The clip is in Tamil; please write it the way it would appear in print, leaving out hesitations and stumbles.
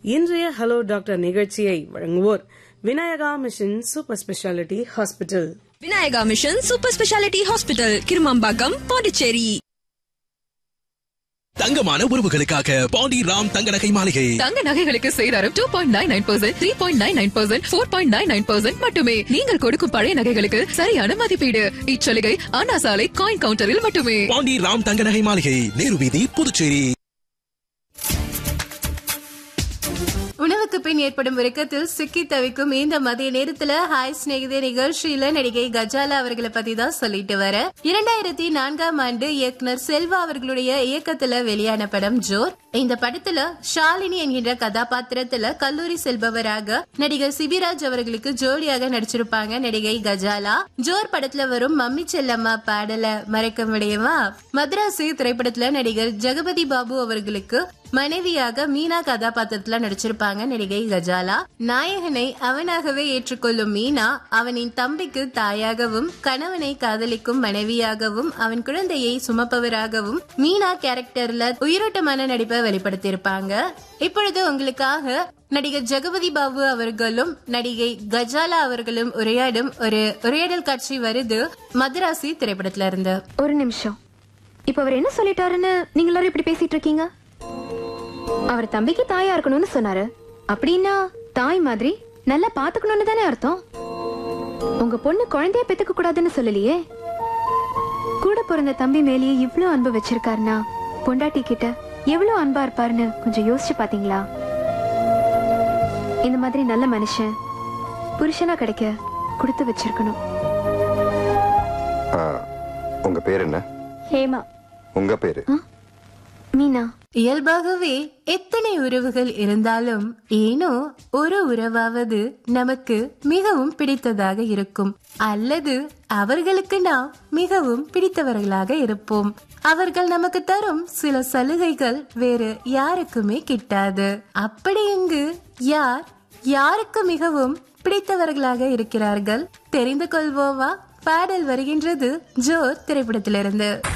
இன்றைய ஹலோ டாக்டர் நிகழ்ச்சியை வழங்குவோர் Vinayaka mission super speciality hospital. Vinayaka mission super speciality hospital, Kirumampakkam, Pondicherry. தங்கமான உறவுகளுக்காக பாண்டி ராம் தங்க நகை மாளிகை. தங்க நகைகளுக்கு சேதாரம் 2.99%, 3.99%, 4.99% மட்டுமே. நீங்கள் கொடுக்கும் பழைய நகைகளுக்கு சரியான மதிப்பீடு. இச்சலுகை அண்ணா சாலை காயின் கவுண்டரில் மட்டுமே. பாண்டி ராம் தங்க நகை மாளிகை, நேரு வீதி, புதுச்சேரி. உணவுக்கு பின் ஏற்படும் உறக்கத்தில் சிக்கி தவிக்கும் இந்த மதிய நேரத்துல ஹாய் ஸ்நேகிதே நிகழ்ச்சியில நடிகை கஜாலா அவர்களை பத்தி தான் சொல்லிட்டு வர. 2004ஆம் ஆண்டு இயக்குனர் செல்வா அவர்களுடைய இயக்கத்துல வெளியான படம் ஜோர். இந்த படத்துல ஷாலினி என்கின்ற கதாபாத்திரத்துல கல்லூரி செல்பவராக நடிகர் சிபிராஜ் அவர்களுக்கு ஜோடியாக நடிச்சிருப்பாங்க நடிகை கஜாலா. ஜோர் படத்துல வரும் மம்மி செல்லம்மா பாடல மறைக்க முடியுமா? மദ്രാசி திரைப்படத்துல நடிகர் ஜெகபதி பாபு அவர்களுக்கு மனைவியாக மீனா கதாபாத்திரத்துல நடிச்சிருப்பாங்க நடிகை கஜாலா. நாயகனை அவனாகவே ஏற்றுக்கொள்ளும் மீனா அவனின் தம்பிக்கு தாயாகவும் கணவனை காதலிக்கும் மனைவியாகவும் அவன் குழந்தையை சுமப்பவராகவும் மீனா கேரக்டர்ல உயிரோட்டமான நடிப்பை வெளிப்படுத்தியிருப்பாங்க. இப்பொழுது உங்களுக்காக நடிகர் ஜெகபதி பாபு அவர்களும் நடிகை கஜாலா அவர்களும் உரையாடும் ஒரு உரையாடல் காட்சி வருது மദ്രാசி திரைப்படத்துல இருந்து. ஒரு நிமிஷம், இப்ப அவர் என்ன சொல்லிட்டாருன்னு நீங்க எல்லாரும் இப்படி பேசிட்டு இருக்கீங்க? அவர் தம்பிக்கு தாயா இருக்கணும்னு சொன்னாரு. அப்படின்னா தாய் மாதிரி நல்லா பாத்துக்கணும்னு தானே அர்த்தம். உங்க பொண்ணு குழந்தைய பெத்துக்க கூடாதுன்னு சொல்லலையே. கூட பிறந்த தம்பி மேலேயே இவ்ளோ அன்பு வச்சிருக்காருன்னா பொண்டாட்டி கிட்ட எவ்வளவு அன்பா இருப்பாருன்னு கொஞ்சம் யோசிச்சு பாத்தீங்களா? இந்த மாதிரி நல்ல மனுஷன் புருஷனா கிடைக்க கொடுத்து வச்சிருக்கணும். உங்க பேர் என்ன? ஹேமா. உங்க பேரு? மீனா. இயல்பாகவே எத்தனை உறவுகள் இருந்தாலும் ஏனோ ஒரு உறவாவது நமக்கு மிகவும் பிடித்ததாக இருக்கும், அல்லது அவர்களுக்கு நாம் மிகவும் பிடித்தவர்களாக இருப்போம். அவர்கள் நமக்கு தரும் சில சலுகைகள் வேறு யாருக்குமே கிட்டாது. அப்படி இங்கு யார் யாருக்கு மிகவும் பிடித்தவர்களாக இருக்கிறார்கள் தெரிந்து கொள்வோமா? பாடல் வருகின்றது ஜோர் திரைப்படத்திலிருந்து.